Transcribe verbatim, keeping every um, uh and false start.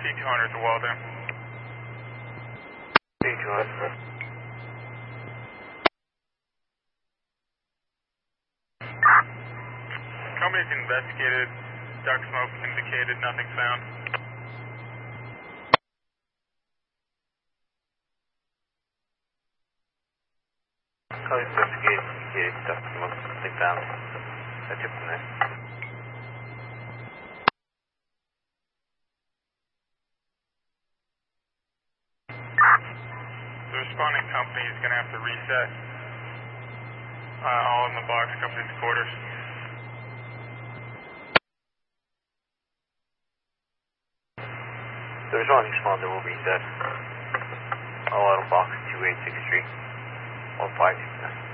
two hundred to Walden. T two hundred. Company's investigated, duct smoke indicated, nothing found. Company's investigated, indicated, duct smoke, nothing found. That's it from there. The responding company is going to have to reset uh, all in the box, company's quarters. The responding responder will reset all out of box two eight six three, one five six nine.